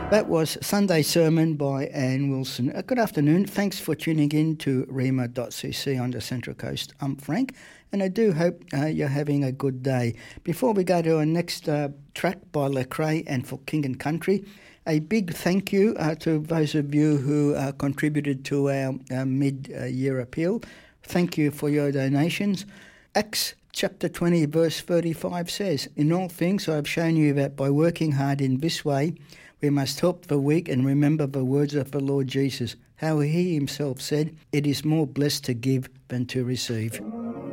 That was Sunday Sermon by Anne Wilson. Good afternoon. Thanks for tuning in to rema.cc on the Central Coast. I'm Frank, and I do hope you're having a good day. Before we go to our next track by Lecrae and For King and Country, a big thank you to those of you who contributed to our mid-year appeal. Thank you for your donations. Acts chapter 20 verse 35 says, "In all things I have shown you that by working hard in this way, we must help the weak and remember the words of the Lord Jesus, how he himself said, 'It is more blessed to give than to receive.'"